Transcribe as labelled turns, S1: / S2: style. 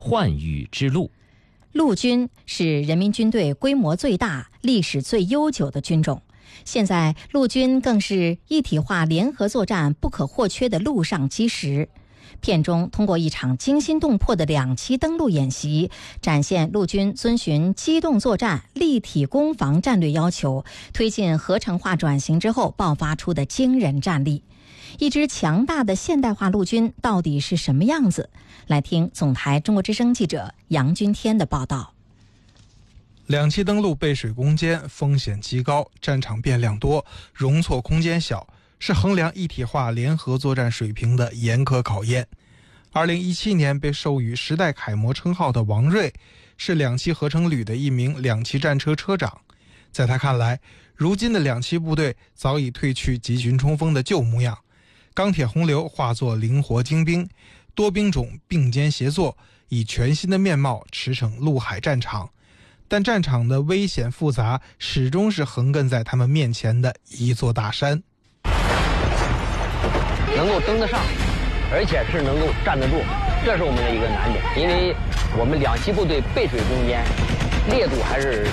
S1: 寰宇之路。
S2: 陆军是人民军队规模最大、历史最悠久的军种。现在，陆军更是一体化联合作战不可或缺的陆上基石。片中通过一场惊心动魄的2栖登陆演习，展现陆军遵循机动作战、立体攻防战略要求，推进合成化转型之后爆发出的惊人战力。一支强大的现代化陆军到底是什么样子？来听总台中国之声记者杨军天的报道。
S3: 2栖登陆背水攻坚，风险极高，战场变量多，容错空间小，是衡量一体化联合作战水平的严苛考验。2017年被授予时代楷模称号的王瑞，是2栖合成旅的一名2栖战车车长。在他看来，如今的2栖部队早已褪去急群冲锋的旧模样，钢铁洪流化作灵活精兵，多兵种并肩协作，以全新的面貌驰骋陆海战场。但战场的危险复杂始终是横亘在他们面前的一座大山。
S4: 能够登得上，而且是能够站得住，这是我们的一个难点。因为我们2栖部队背水攻坚，烈度还是